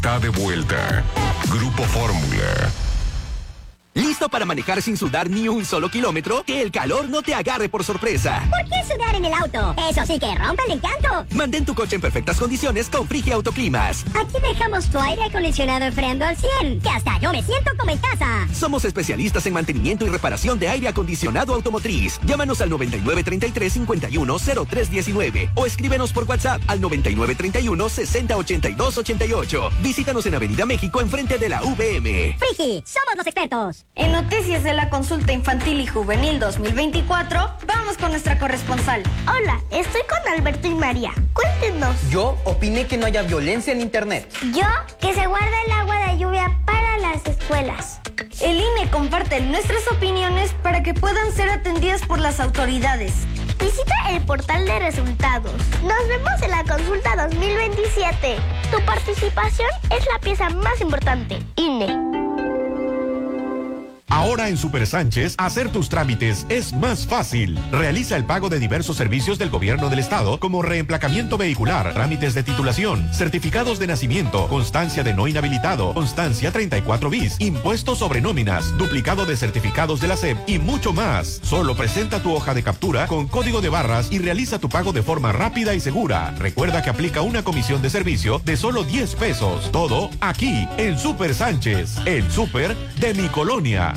Está de vuelta. Grupo Fórmula. ¿Listo para manejar sin sudar ni un solo kilómetro? Que el calor no te agarre por sorpresa. ¿Por qué sudar en el auto? Eso sí que rompe el encanto. Mantén tu coche en perfectas condiciones con Frigi Autoclimas. Aquí dejamos tu aire acondicionado enfriando al 100, que hasta yo me siento como en casa. Somos especialistas en mantenimiento y reparación de aire acondicionado automotriz. Llámanos al 9933-510319 o escríbenos por WhatsApp al 9931-608288. Visítanos en Avenida México, enfrente de la VM. Frigi, somos los expertos. En noticias de la consulta infantil y juvenil 2024, vamos con nuestra corresponsal. Hola, estoy con Alberto y María. Cuéntenos. Yo opiné que no haya violencia en internet. Yo, que se guarda el agua de lluvia para las escuelas. El INE comparte nuestras opiniones para que puedan ser atendidas por las autoridades. Visita el portal de resultados. Nos vemos en la consulta 2027. Tu participación es la pieza más importante. INE. Ahora en Super Sánchez, hacer tus trámites es más fácil. Realiza el pago de diversos servicios del gobierno del estado, como reemplacamiento vehicular, trámites de titulación, certificados de nacimiento, constancia de no inhabilitado, constancia 34 bis, impuestos sobre nóminas, duplicado de certificados de la SEP y mucho más. Solo presenta tu hoja de captura con código de barras y realiza tu pago de forma rápida y segura. Recuerda que aplica una comisión de servicio de solo 10 pesos. Todo aquí en Super Sánchez, el súper de mi colonia.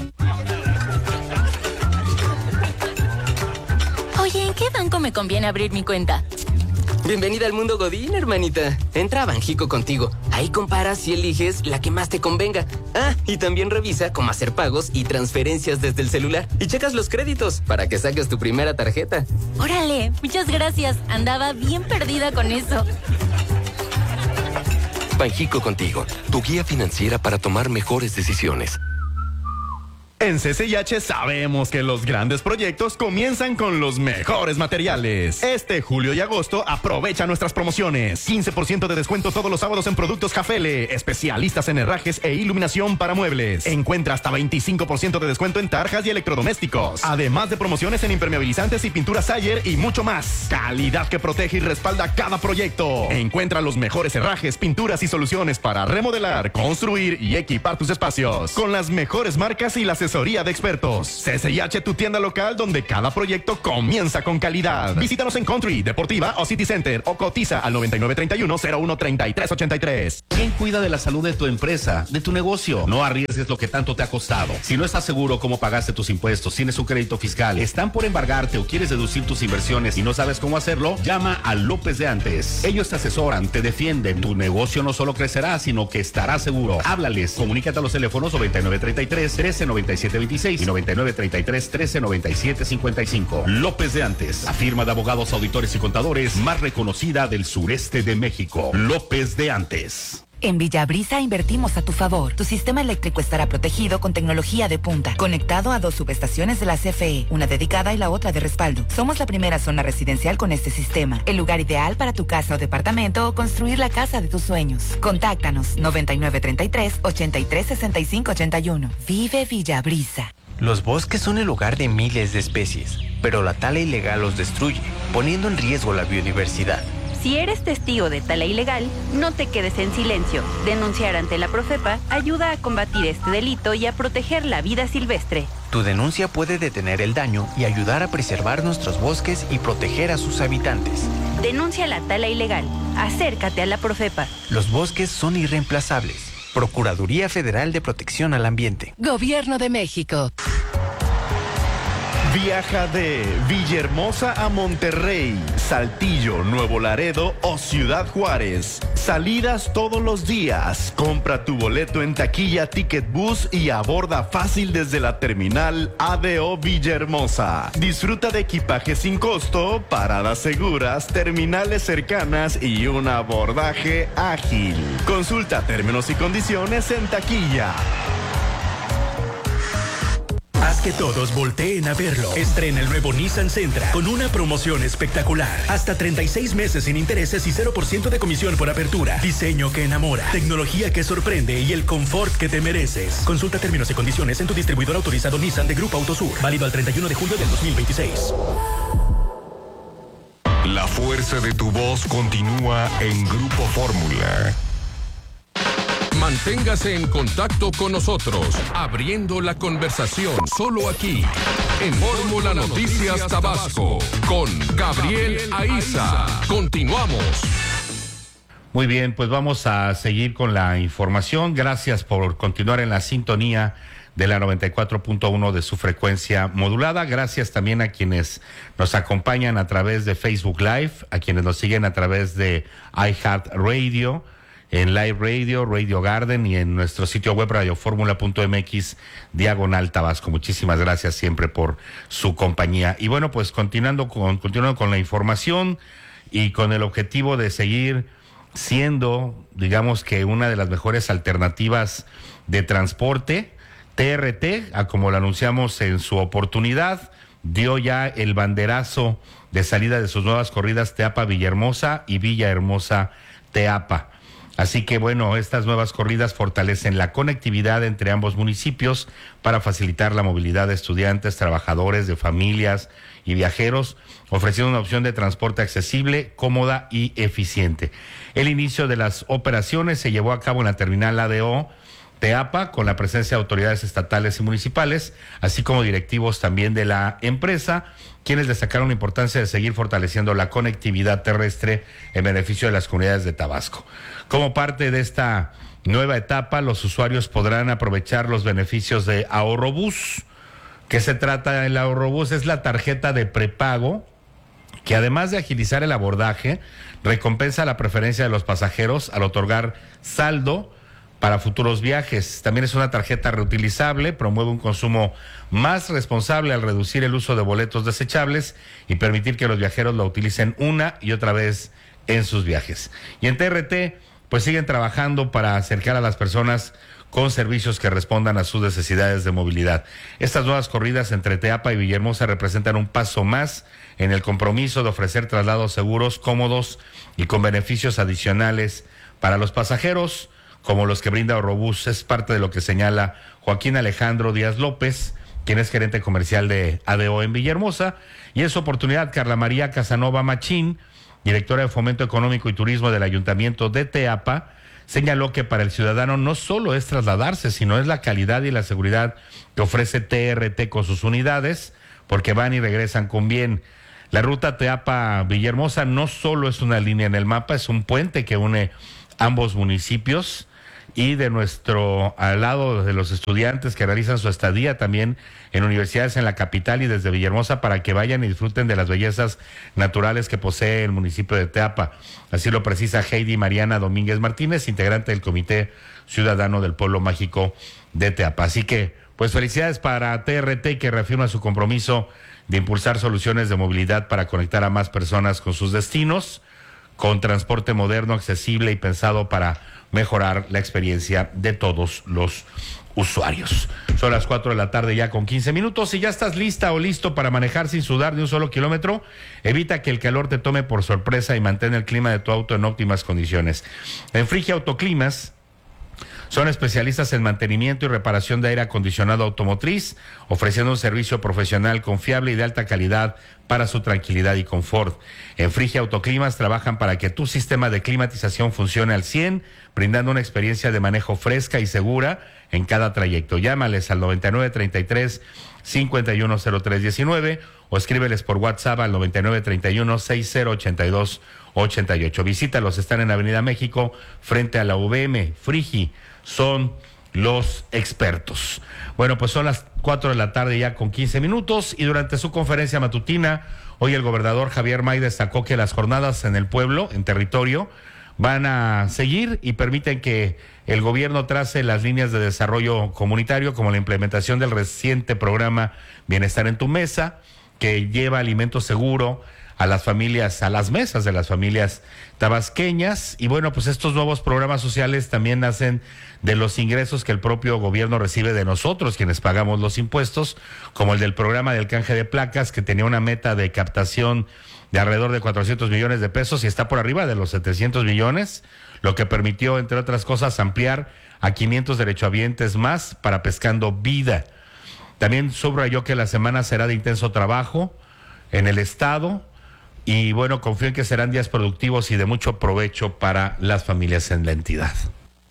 Oye, ¿en qué banco me conviene abrir mi cuenta? Bienvenida al mundo Godín, hermanita. Entra a Banjico Contigo. Ahí comparas y eliges la que más te convenga. Ah, y también revisa cómo hacer pagos y transferencias desde el celular. Y checas los créditos para que saques tu primera tarjeta. Órale, muchas gracias. Andaba bien perdida con eso. Banjico Contigo, tu guía financiera para tomar mejores decisiones. En CCIH sabemos que los grandes proyectos comienzan con los mejores materiales. Este julio y agosto aprovecha nuestras promociones. 15% de descuento todos los sábados en productos Jafele, especialistas en herrajes e iluminación para muebles. Encuentra hasta 25% de descuento en tarjas y electrodomésticos. Además de promociones en impermeabilizantes y pinturas Sayer y mucho más. Calidad que protege y respalda cada proyecto. Encuentra los mejores herrajes, pinturas y soluciones para remodelar, construir y equipar tus espacios. Con las mejores marcas y la asesoría de expertos. CCIH, tu tienda local donde cada proyecto comienza con calidad. Visítanos en Country, Deportiva o City Center o cotiza al 9931-013383. ¿Quién cuida de la salud de tu empresa, de tu negocio? No arriesgues lo que tanto te ha costado. Si no estás seguro cómo pagaste tus impuestos, tienes un crédito fiscal, están por embargarte o quieres deducir tus inversiones y no sabes cómo hacerlo, llama a López de Antes. Ellos te asesoran, te defienden. Tu negocio no solo crecerá, sino que estará seguro. Háblales, comunícate a los teléfonos 9933-139726 y 9933-139755. López de Antes, la firma de abogados, auditores y contadores más reconocida del sureste de México. López de Antes. En Villabrisa invertimos a tu favor. Tu sistema eléctrico estará protegido con tecnología de punta, conectado a 2 subestaciones de la CFE, una dedicada y la otra de respaldo. Somos la primera zona residencial con este sistema, el lugar ideal para tu casa o departamento o construir la casa de tus sueños. Contáctanos 9933-836581. Vive Villabrisa. Los bosques son el hogar de miles de especies, pero la tala ilegal los destruye, poniendo en riesgo la biodiversidad. Si eres testigo de tala ilegal, no te quedes en silencio. Denunciar ante la Profepa ayuda a combatir este delito y a proteger la vida silvestre. Tu denuncia puede detener el daño y ayudar a preservar nuestros bosques y proteger a sus habitantes. Denuncia la tala ilegal. Acércate a la Profepa. Los bosques son irreemplazables. Procuraduría Federal de Protección al Ambiente. Gobierno de México. Viaja de Villahermosa a Monterrey, Saltillo, Nuevo Laredo o Ciudad Juárez. Salidas todos los días. Compra tu boleto en taquilla Ticket Bus y aborda fácil desde la terminal ADO Villahermosa. Disfruta de equipaje sin costo, paradas seguras, terminales cercanas y un abordaje ágil. Consulta términos y condiciones en taquilla. Haz que todos volteen a verlo. Estrena el nuevo Nissan Sentra con una promoción espectacular. Hasta 36 meses sin intereses y 0% de comisión por apertura. Diseño que enamora, tecnología que sorprende y el confort que te mereces. Consulta términos y condiciones en tu distribuidor autorizado Nissan de Grupo Autosur. Válido al 31 de julio del 2026. La fuerza de tu voz continúa en Grupo Fórmula. Manténgase en contacto con nosotros, abriendo la conversación solo aquí, en Fórmula Noticias Tabasco, con Gabriel Aiza. Continuamos. Muy bien, pues vamos a seguir con la información. Gracias por continuar en la sintonía de la 94.1 de su frecuencia modulada. Gracias también a quienes nos acompañan a través de Facebook Live, a quienes nos siguen a través de iHeartRadio, en Live Radio, Radio Garden y en nuestro sitio web radioformula.mx/Tabasco. Muchísimas gracias siempre por su compañía. Y bueno, pues continuando con la información y con el objetivo de seguir siendo, digamos que una de las mejores alternativas de transporte, TRT, como lo anunciamos en su oportunidad, dio ya el banderazo de salida de sus nuevas corridas Teapa-Villahermosa y Villahermosa-Teapa. Así que bueno, estas nuevas corridas fortalecen la conectividad entre ambos municipios para facilitar la movilidad de estudiantes, trabajadores, de familias y viajeros, ofreciendo una opción de transporte accesible, cómoda y eficiente. El inicio de las operaciones se llevó a cabo en la terminal ADO Teapa, con la presencia de autoridades estatales y municipales, así como directivos también de la empresa, quienes destacaron la importancia de seguir fortaleciendo la conectividad terrestre en beneficio de las comunidades de Tabasco. Como parte de esta nueva etapa, los usuarios podrán aprovechar los beneficios de Ahorrobús. ¿Qué se trata? El Ahorrobús es la tarjeta de prepago que, además de agilizar el abordaje, recompensa la preferencia de los pasajeros al otorgar saldo para futuros viajes. También es una tarjeta reutilizable, promueve un consumo más responsable al reducir el uso de boletos desechables y permitir que los viajeros lo utilicen una y otra vez en sus viajes. Y en TRT, pues siguen trabajando para acercar a las personas con servicios que respondan a sus necesidades de movilidad. Estas nuevas corridas entre Teapa y Villahermosa representan un paso más en el compromiso de ofrecer traslados seguros, cómodos y con beneficios adicionales para los pasajeros, como los que brinda Ahorrobús. Es parte de lo que señala Joaquín Alejandro Díaz López, quien es gerente comercial de ADO en Villahermosa, y en su oportunidad Carla María Casanova Machín, directora de Fomento Económico y Turismo del Ayuntamiento de Teapa, señaló que para el ciudadano no solo es trasladarse, sino es la calidad y la seguridad que ofrece TRT con sus unidades, porque van y regresan con bien. La ruta Teapa-Villahermosa no solo es una línea en el mapa, es un puente que une ambos municipios, y de nuestro al lado de los estudiantes que realizan su estadía también en universidades en la capital y desde Villahermosa, para que vayan y disfruten de las bellezas naturales que posee el municipio de Teapa. Así lo precisa Heidi Mariana Domínguez Martínez, integrante del Comité Ciudadano del Pueblo Mágico de Teapa. Así que, pues felicidades para TRT, que reafirma su compromiso de impulsar soluciones de movilidad para conectar a más personas con sus destinos, con transporte moderno, accesible y pensado para mejorar la experiencia de todos los usuarios. Son las 4 de la tarde ya con 15 minutos. Si ya estás lista o listo para manejar sin sudar ni un solo kilómetro, evita que el calor te tome por sorpresa y mantén el clima de tu auto en óptimas condiciones. En Frigia Autoclimas son especialistas en mantenimiento y reparación de aire acondicionado automotriz, ofreciendo un servicio profesional confiable y de alta calidad para su tranquilidad y confort. En Frigia Autoclimas trabajan para que tu sistema de climatización funcione al 100, brindando una experiencia de manejo fresca y segura en cada trayecto. Llámales al 9933-510319 o escríbeles por WhatsApp al 9931-608288. Visítalos, están en Avenida México, frente a la UVM. Frigi, son los expertos. Bueno, pues son las 4 de la tarde ya con 15 minutos, y durante su conferencia matutina, hoy el gobernador Javier May destacó que las jornadas en el pueblo, en territorio, van a seguir y permiten que el gobierno trace las líneas de desarrollo comunitario, como la implementación del reciente programa Bienestar en tu Mesa, que lleva alimento seguro a las familias, a las mesas de las familias tabasqueñas. Y bueno, pues estos nuevos programas sociales también nacen de los ingresos que el propio gobierno recibe de nosotros, quienes pagamos los impuestos, como el del programa del canje de placas, que tenía una meta de captación de alrededor de 400 millones de pesos y está por arriba de los 700 millones, lo que permitió, entre otras cosas, ampliar a 500 derechohabientes más para Pescando Vida. También subrayó que la semana será de intenso trabajo en el estado, y bueno, confío en que serán días productivos y de mucho provecho para las familias en la entidad.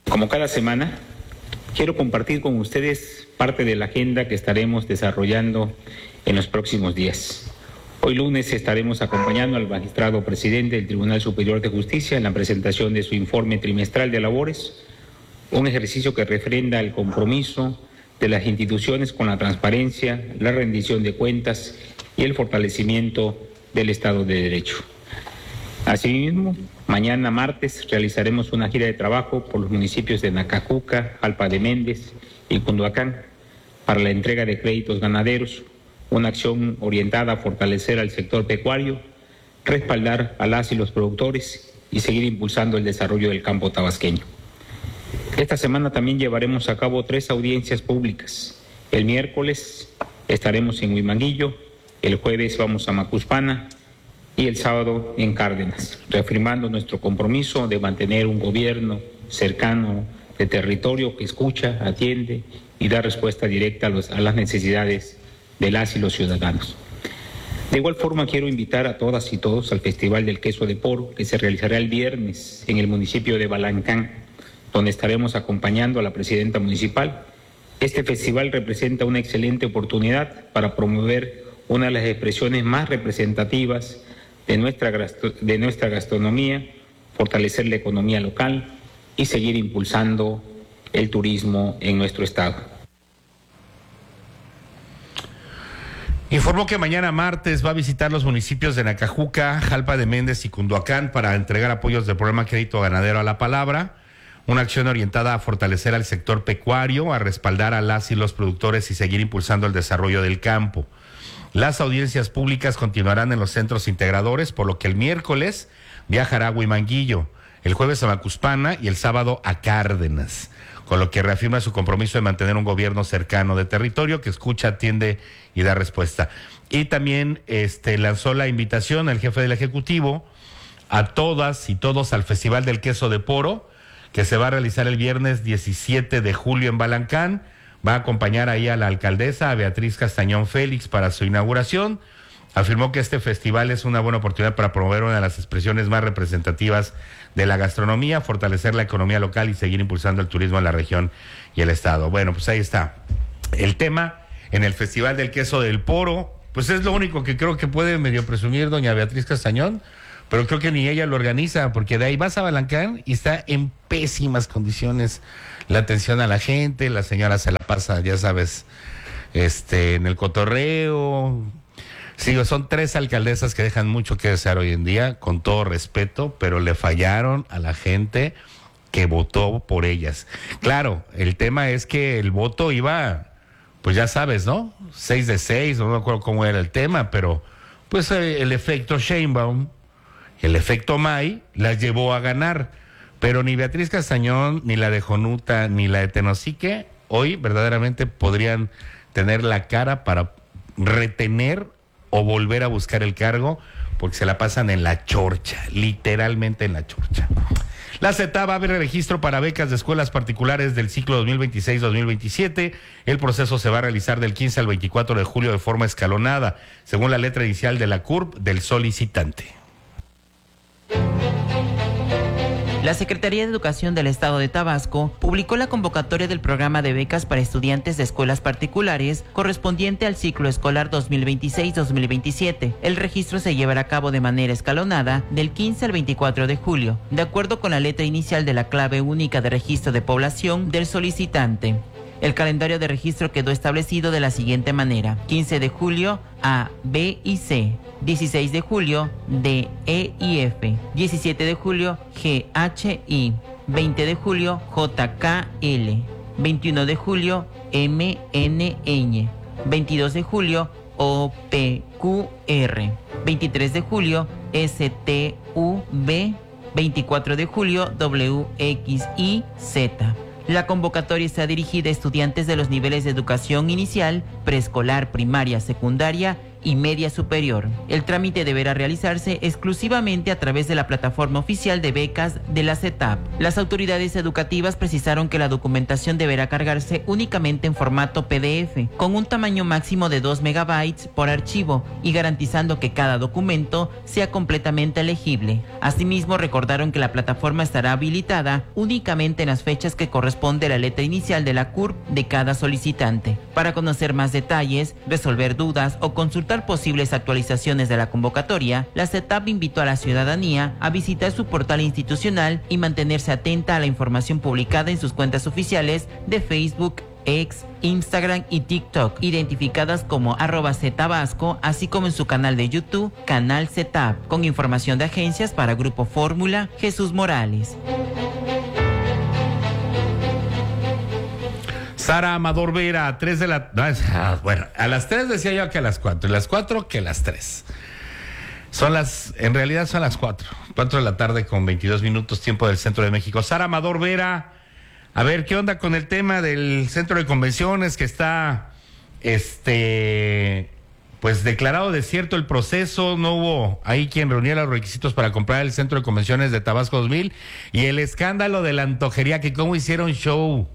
Como cada semana, quiero compartir con ustedes parte de la agenda que estaremos desarrollando en los próximos días. Hoy lunes estaremos acompañando al magistrado presidente del Tribunal Superior de Justicia en la presentación de su informe trimestral de labores, un ejercicio que refrenda el compromiso de las instituciones con la transparencia, la rendición de cuentas y el fortalecimiento del Estado de Derecho. Asimismo, mañana martes realizaremos una gira de trabajo por los municipios de Nacajuca, Jalpa de Méndez y Cunduacán para la entrega de créditos ganaderos, una acción orientada a fortalecer al sector pecuario, respaldar a las y los productores y seguir impulsando el desarrollo del campo tabasqueño. Esta semana también llevaremos a cabo 3 audiencias públicas. El miércoles estaremos en Huimanguillo, el jueves vamos a Macuspana y el sábado en Cárdenas, reafirmando nuestro compromiso de mantener un gobierno cercano de territorio que escucha, atiende y da respuesta directa a las necesidades de las y los ciudadanos. De igual forma, quiero invitar a todas y todos al Festival del Queso de Poro, que se realizará el viernes en el municipio de Balancán, donde estaremos acompañando a la presidenta municipal. Este festival representa una excelente oportunidad para promover una de las expresiones más representativas de nuestra gastronomía, fortalecer la economía local y seguir impulsando el turismo en nuestro estado. Informó que mañana martes va a visitar los municipios de Nacajuca, Jalpa de Méndez y Cunduacán para entregar apoyos del programa Crédito Ganadero a la Palabra, una acción orientada a fortalecer al sector pecuario, a respaldar a las y los productores y seguir impulsando el desarrollo del campo. Las audiencias públicas continuarán en los centros integradores, por lo que el miércoles viajará a Huimanguillo, el jueves a Macuspana y el sábado a Cárdenas, con lo que reafirma su compromiso de mantener un gobierno cercano de territorio que escucha, atiende y da respuesta. Y también lanzó la invitación al jefe del Ejecutivo a todas y todos al Festival del Queso de Poro, que se va a realizar el viernes 17 de julio en Balancán. Va a acompañar ahí a la alcaldesa, a Beatriz Castañón Félix, para su inauguración. Afirmó que este festival es una buena oportunidad para promover una de las expresiones más representativas de la gastronomía, fortalecer la economía local y seguir impulsando el turismo en la región y el estado. Bueno, pues ahí está el tema en el Festival del Queso del Poro. Pues es lo único que creo que puede medio presumir doña Beatriz Castañón, pero creo que ni ella lo organiza, porque de ahí vas a Balancán y está en pésimas condiciones la atención a la gente. La señora se la pasa, ya sabes, en el cotorreo. Sí, son 3 alcaldesas que dejan mucho que desear hoy en día, con todo respeto, pero le fallaron a la gente que votó por ellas. Claro, el tema es que el voto iba, pues ya sabes, ¿no? 6 de 6, no me acuerdo cómo era el tema, pero pues el efecto Sheinbaum, el efecto May, las llevó a ganar. Pero ni Beatriz Castañón, ni la de Jonuta, ni la de Tenosique, hoy verdaderamente podrían tener la cara para retener o volver a buscar el cargo, porque se la pasan en la chorcha, literalmente en la chorcha. La CETA va a abrir registro para becas de escuelas particulares del ciclo 2026-2027. El proceso se va a realizar del 15 al 24 de julio de forma escalonada, según la letra inicial de la CURP del solicitante. La Secretaría de Educación del Estado de Tabasco publicó la convocatoria del programa de becas para estudiantes de escuelas particulares correspondiente al ciclo escolar 2026-2027. El registro se llevará a cabo de manera escalonada del 15 al 24 de julio, de acuerdo con la letra inicial de la clave única de registro de población del solicitante. El calendario de registro quedó establecido de la siguiente manera: 15 de julio A, B y C, 16 de julio D, E y F, 17 de julio G, H, I, 20 de julio J, K, L, 21 de julio M, N, Ñ, 22 de julio O, P, Q, R, 23 de julio S, T, U, V, 24 de julio W, X, Y, Z. La convocatoria está dirigida a estudiantes de los niveles de educación inicial, preescolar, primaria, secundaria y media superior. El trámite deberá realizarse exclusivamente a través de la plataforma oficial de becas de la CETAP. Las autoridades educativas precisaron que la documentación deberá cargarse únicamente en formato PDF, con un tamaño máximo de 2 megabytes por archivo y garantizando que cada documento sea completamente legible. Asimismo, recordaron que la plataforma estará habilitada únicamente en las fechas que corresponde a la letra inicial de la CURP de cada solicitante. Para conocer más detalles, resolver dudas o consultar posibles actualizaciones de la convocatoria, la CETAP invitó a la ciudadanía a visitar su portal institucional y mantenerse atenta a la información publicada en sus cuentas oficiales de Facebook, X, Instagram y TikTok, identificadas como @CETABasco, así como en su canal de YouTube, Canal CETAP, con información de agencias para Grupo Fórmula, Jesús Morales. Sara Amador Vera, a 3 de la... bueno, a las 3 decía yo que a las 4, y las 4 que a las 3. En realidad son las 4 de la tarde con 22 minutos, tiempo del Centro de México. Sara Amador Vera, a ver, ¿qué onda con el tema del Centro de Convenciones que está, pues declarado desierto el proceso? No hubo ahí quien reunía los requisitos para comprar el Centro de Convenciones de Tabasco 2000, y el escándalo de la antojería, que cómo hicieron show,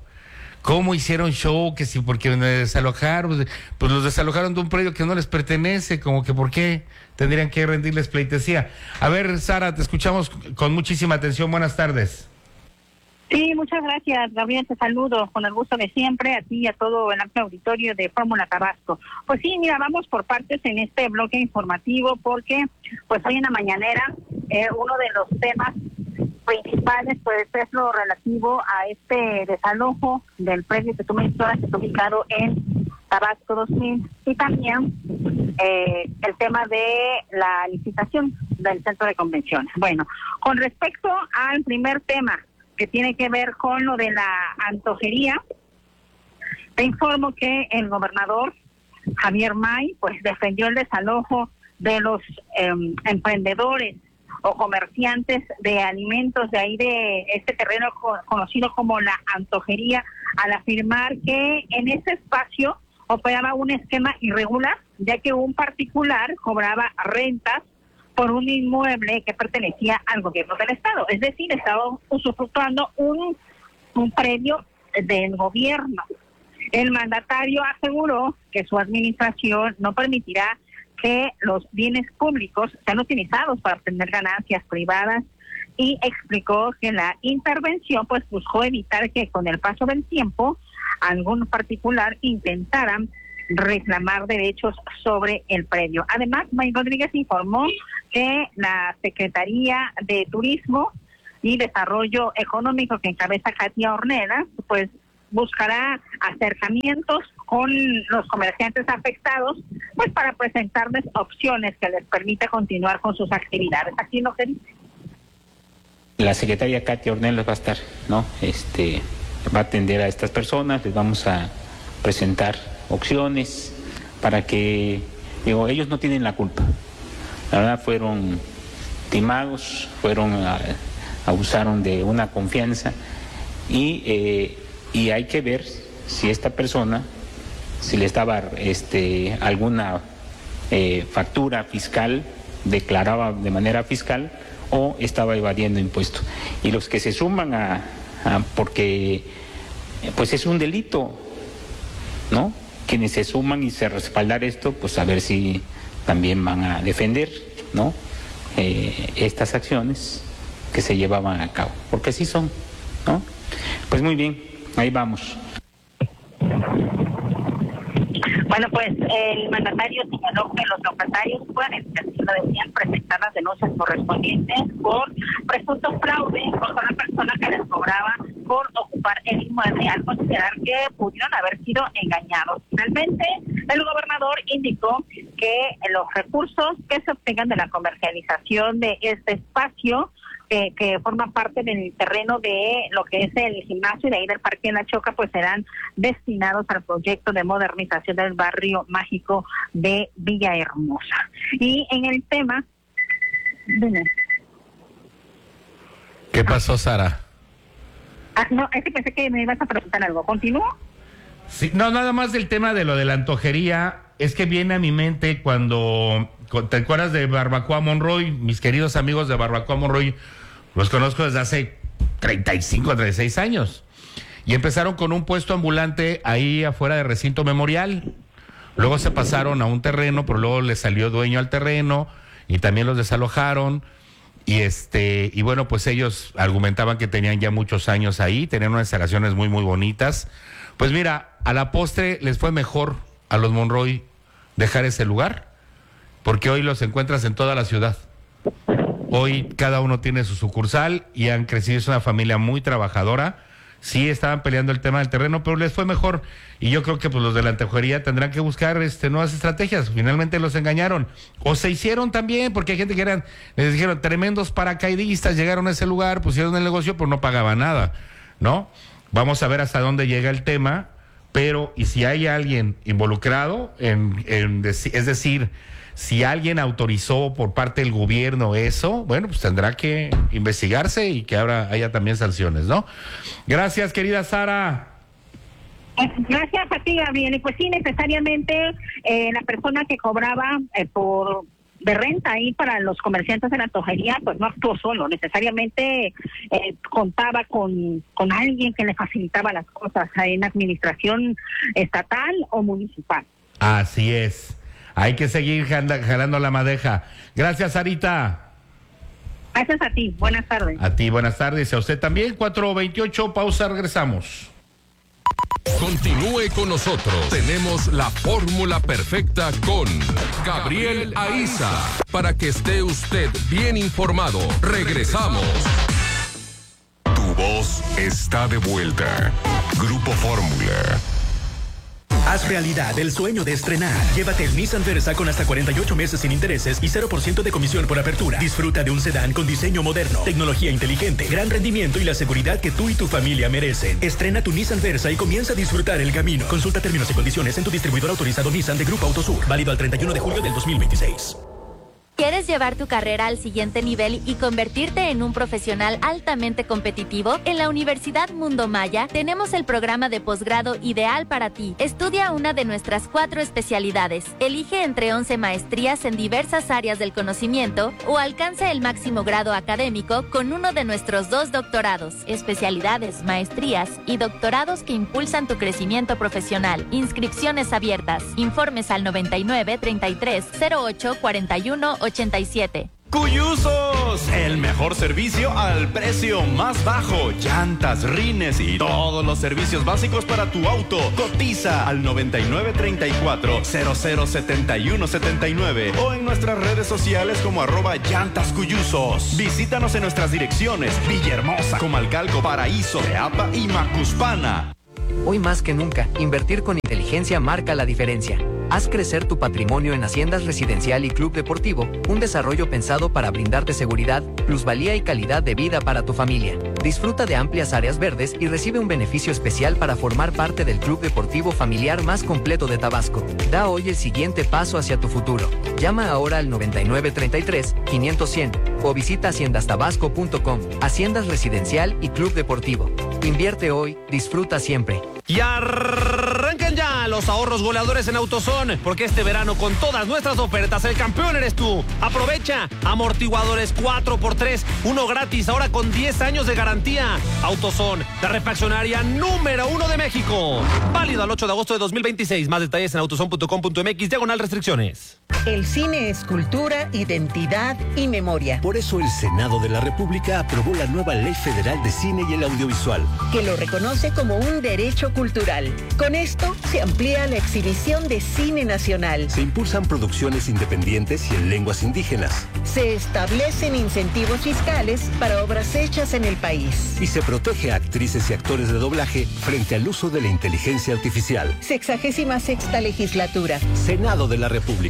que sí, porque me desalojaron, pues los desalojaron de un predio que no les pertenece, como que por qué tendrían que rendirles pleitesía. A ver, Sara, te escuchamos con muchísima atención, buenas tardes. Sí, muchas gracias, Gabriel, te saludo con el gusto de siempre, a ti y a todo el amplio auditorio de Fórmula Tabasco. Pues sí, mira, vamos por partes en este bloque informativo, porque pues hoy en la mañanera uno de los temas principales pues es lo relativo a este desalojo del predio que tú mencionas, que está ubicado en Tabasco 2000, y también el tema de la licitación del centro de convenciones. Bueno, con respecto al primer tema, que tiene que ver con lo de la antojería, te informo que el gobernador Javier May pues defendió el desalojo de los emprendedores o comerciantes de alimentos de ahí de este terreno conocido como la antojería, al afirmar que en ese espacio operaba un esquema irregular, ya que un particular cobraba rentas por un inmueble que pertenecía al gobierno del estado, es decir, estaba usufructuando un predio del gobierno. El mandatario aseguró que su administración no permitirá que los bienes públicos sean utilizados para obtener ganancias privadas, y explicó que la intervención pues buscó evitar que con el paso del tiempo algún particular intentara reclamar derechos sobre el predio. Además, May Rodríguez informó que la Secretaría de Turismo y Desarrollo Económico, que encabeza Katia Ornelas, pues buscará acercamientos con los comerciantes afectados, pues para presentarles opciones que les permita continuar con sus actividades. Aquí lo que dice. La secretaria Katia Ornelas va a estar, ¿no? Va a atender a estas personas, les vamos a presentar opciones para que, ellos no tienen la culpa. La verdad fueron timados, abusaron de una confianza, y hay que ver si esta persona, si le estaba alguna factura fiscal, declaraba de manera fiscal o estaba evadiendo impuestos. Y los que se suman porque pues es un delito, ¿no? Quienes se suman y se respaldar esto, pues a ver si también van a defender, ¿no? Estas acciones que se llevaban a cabo, porque así son, ¿no? Pues muy bien, ahí vamos. Bueno, pues el mandatario señaló que los locatarios pueden, así lo decían, presentar las denuncias correspondientes por presunto fraude contra la persona que les cobraba por ocupar el inmueble, al considerar que pudieron haber sido engañados. Finalmente, el gobernador indicó que los recursos que se obtengan de la comercialización de este espacio, que forma parte del terreno de lo que es el gimnasio y de ahí del Parque La Choca, pues serán destinados al proyecto de modernización del barrio mágico de Villahermosa. Y en el tema... ¿Qué pasó, Sara? No, es que pensé que me ibas a preguntar algo. ¿Continúo? Sí, no, nada más del tema de lo de la antojería. es que viene a mi mente cuando, ¿te acuerdas de Barbacoa Monroy? Mis queridos amigos de Barbacoa Monroy, los conozco desde hace 35, 36 años. Y empezaron con un puesto ambulante ahí afuera de Recinto Memorial. Luego se pasaron a un terreno, pero luego les salió dueño al terreno y también los desalojaron. Y bueno, pues ellos argumentaban que tenían ya muchos años ahí, tenían unas instalaciones muy, muy bonitas. Pues mira, a la postre les fue mejor a los Monroy dejar ese lugar, porque hoy los encuentras en toda la ciudad. Hoy cada uno tiene su sucursal y han crecido, es una familia muy trabajadora. Sí, estaban peleando el tema del terreno, pero les fue mejor. Y yo creo que pues los de la antojería tendrán que buscar nuevas estrategias. Finalmente los engañaron. O se hicieron también, porque hay gente que les dijeron tremendos paracaidistas, llegaron a ese lugar, pusieron el negocio, pero no pagaban nada, ¿no? Vamos a ver hasta dónde llega el tema, pero y si hay alguien involucrado, es decir, si alguien autorizó por parte del gobierno eso, bueno, pues tendrá que investigarse y que ahora haya también sanciones, ¿no? Gracias, querida Sara. Gracias a ti, Gabriel. Y pues sí, necesariamente la persona que cobraba de renta ahí para los comerciantes de la antojería, pues no actuó solo, necesariamente contaba con alguien que le facilitaba las cosas en administración estatal o municipal. Así es. Hay que seguir jalando la madeja. Gracias, Sarita. Gracias a ti. Buenas tardes. A ti, buenas tardes. A usted también. 4:28, pausa, regresamos. Continúe con nosotros. Tenemos la fórmula perfecta con Gabriel Aiza. Para que esté usted bien informado. Regresamos. Tu voz está de vuelta. Grupo Fórmula. Haz realidad el sueño de estrenar. Llévate el Nissan Versa con hasta 48 meses sin intereses y 0% de comisión por apertura. Disfruta de un sedán con diseño moderno, tecnología inteligente, gran rendimiento y la seguridad que tú y tu familia merecen. Estrena tu Nissan Versa y comienza a disfrutar el camino. Consulta términos y condiciones en tu distribuidor autorizado Nissan de Grupo Autosur. Válido al 31 de julio del 2026. ¿Quieres llevar tu carrera al siguiente nivel y convertirte en un profesional altamente competitivo? En la Universidad Mundo Maya tenemos el programa de posgrado ideal para ti. Estudia una de nuestras 4 especialidades. Elige entre 11 maestrías en diversas áreas del conocimiento o alcanza el máximo grado académico con uno de nuestros 2 doctorados. Especialidades, maestrías y doctorados que impulsan tu crecimiento profesional. Inscripciones abiertas. Informes al 99 33 08 41 87. Cuyusos, el mejor servicio al precio más bajo. Llantas, rines y todos los servicios básicos para tu auto. Cotiza al 9934-007179 o en nuestras redes sociales como @llantascuyusos. Visítanos en nuestras direcciones: Villahermosa, Comalcalco, Paraíso, Teapa y Macuspana. Hoy más que nunca, invertir con inteligencia marca la diferencia. Haz crecer tu patrimonio en Haciendas Residencial y Club Deportivo, un desarrollo pensado para brindarte seguridad, plusvalía y calidad de vida para tu familia. Disfruta de amplias áreas verdes y recibe un beneficio especial para formar parte del club deportivo familiar más completo de Tabasco. Da hoy el siguiente paso hacia tu futuro. Llama ahora al 9933-500-100 o visita haciendastabasco.com. Haciendas Residencial y Club Deportivo. Invierte hoy, disfruta siempre. Y arrancan ya los ahorros goleadores en AutoZone, porque este verano con todas nuestras ofertas el campeón eres tú. Aprovecha amortiguadores 4x3, uno gratis, ahora con 10 años de garantía. AutoZone, la refaccionaria número 1 de México. Válido al 8 de agosto de 2026. Más detalles en autozone.com.mx/restricciones. El cine es cultura, identidad y memoria. Por eso el Senado de la República aprobó la nueva Ley Federal de Cine y el Audiovisual, que lo reconoce como un derecho cultural. Con esto se amplía la exhibición de cine nacional. Se impulsan producciones independientes y en lenguas indígenas. Se establecen incentivos fiscales para obras hechas en el país. Y se protege a actrices y actores de doblaje frente al uso de la inteligencia artificial. 66ª legislatura. Senado de la República.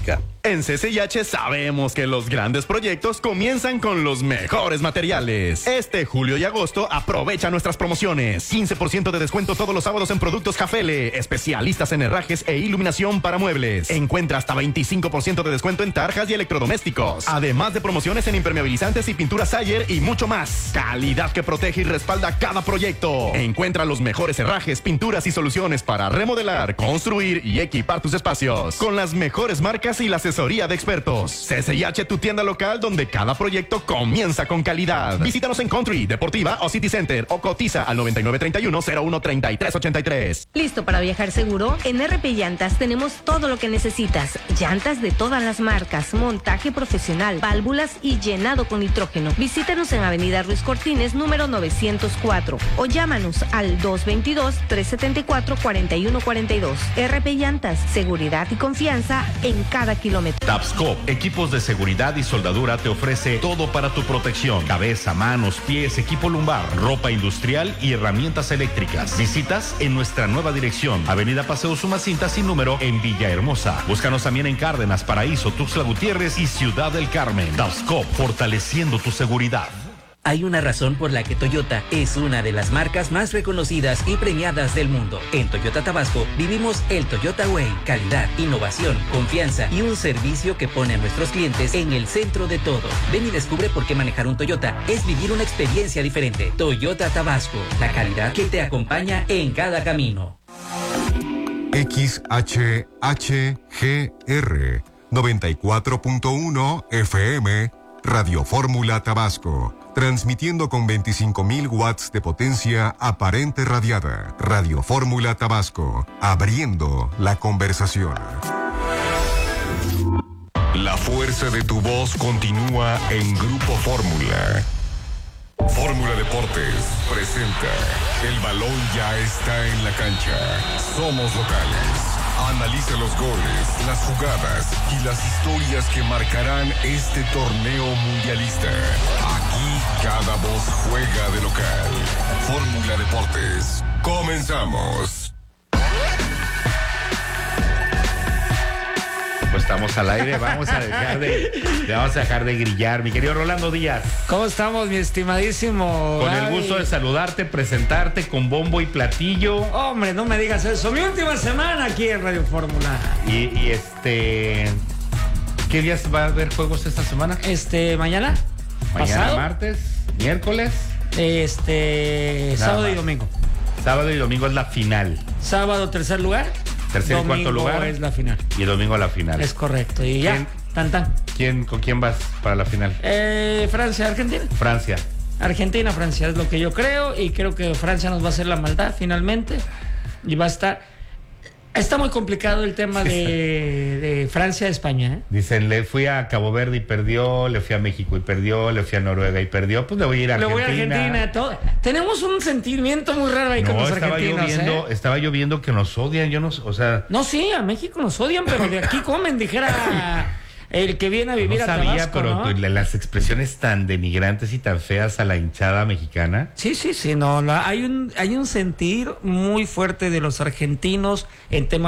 En CCIH sabemos que los grandes proyectos comienzan con los mejores materiales. Este julio y agosto aprovecha nuestras promociones. 15% de descuento todos los sábados en productos Jafele, especialistas en herrajes e iluminación para muebles. Encuentra hasta 25% de descuento en tarjas y electrodomésticos. Además de promociones en impermeabilizantes y pinturas Sayer y mucho más. Calidad que protege y respalda cada proyecto. Encuentra los mejores herrajes, pinturas y soluciones para remodelar, construir y equipar tus espacios. Con las mejores marcas y la asesoría de expertos. CCIH, tu tienda local donde cada proyecto comienza con calidad. Visítanos en Country, Deportiva o City Center o cotiza al 9931-013383. ¿Listo para viajar seguro? En RP Llantas tenemos todo lo que necesitas. Llantas de todas las marcas, montaje profesional, válvulas y llenado con nitrógeno. Visítanos en Avenida Ruiz Cortines, número 904 o llámanos al 222-374-4142. RP Llantas, seguridad y confianza en cada kilómetro. Tapscop, equipos de seguridad y soldadura, te ofrece todo para tu protección: cabeza, manos, pies, equipo lumbar, ropa industrial y herramientas eléctricas. Visitas en nuestra nueva dirección, Avenida Paseo Sumacinta sin número en Villahermosa. Búscanos también en Cárdenas, Paraíso, Tuxtla Gutiérrez y Ciudad del Carmen. Tapscop, fortaleciendo tu seguridad. Hay una razón por la que Toyota es una de las marcas más reconocidas y premiadas del mundo. En Toyota Tabasco vivimos el Toyota Way: calidad, innovación, confianza y un servicio que pone a nuestros clientes en el centro de todo. Ven y descubre por qué manejar un Toyota es vivir una experiencia diferente. Toyota Tabasco, la calidad que te acompaña en cada camino. XHHGR 94.1 FM, Radio Fórmula Tabasco. Transmitiendo con 25.000 watts de potencia aparente radiada. Radio Fórmula Tabasco, abriendo la conversación. La fuerza de tu voz continúa en Grupo Fórmula. Fórmula Deportes presenta: el balón ya está en la cancha. Somos locales. Analiza los goles, las jugadas y las historias que marcarán este torneo mundialista. Aquí cada voz juega de local. Fórmula Deportes. Comenzamos. Pues estamos al aire, vamos a dejar de grillar. Mi querido Rolando Díaz. ¿Cómo estamos, mi estimadísimo? Con el gusto de saludarte, presentarte con bombo y platillo. Hombre, no me digas eso. Mi última semana aquí en Radio Fórmula. Y ¿qué días va a haber juegos esta semana? Mañana. Mañana, pasado, martes, miércoles. Sábado y domingo. Sábado y domingo es la final. Sábado, tercer lugar. Tercer y cuarto lugar es la final. Y el domingo la final. Es correcto. Y ya, tan. ¿Con quién vas para la final? Francia, Argentina. Argentina, Francia, es lo que yo creo. Y creo que Francia nos va a hacer la maldad finalmente. Y va a estar... Está muy complicado el tema de Francia-España, ¿eh? Dicen, le fui a Cabo Verde y perdió, le fui a México y perdió, le fui a Noruega y perdió, pues le voy a ir a Argentina. Le voy a Argentina, todo. Tenemos un sentimiento muy raro ahí con los argentinos. Estaba yo viendo que nos odian, No, sí, a México nos odian, pero de aquí comen, dijera el que viene a vivir a Tabasco, pero ¿no? Las expresiones tan denigrantes y tan feas a la hinchada mexicana. Sí, no, hay un sentir muy fuerte de los argentinos en temas